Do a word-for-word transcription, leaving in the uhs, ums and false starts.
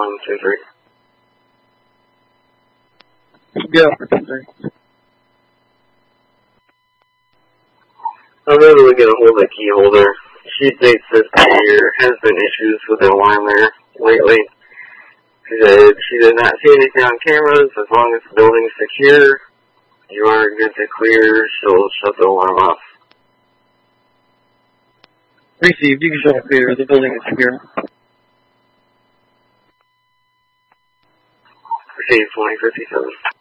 one two three. Go for two three. I'm able to get a hold of the key holder. She states that there has been issues with the alarm there lately. She said she did not see anything on cameras. As long as the building's secure, you are good to clear. She'll shut the alarm off. Received. You can shut it clear. The building is secure. Received twenty fifty-seven.